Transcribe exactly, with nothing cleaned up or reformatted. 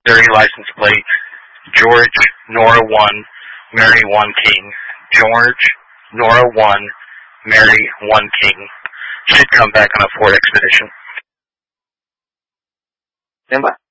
Missouri license plate, George, Nora one, Mary one King. George, Nora one, Mary one King. Should come back on a Ford Expedition. Stand by.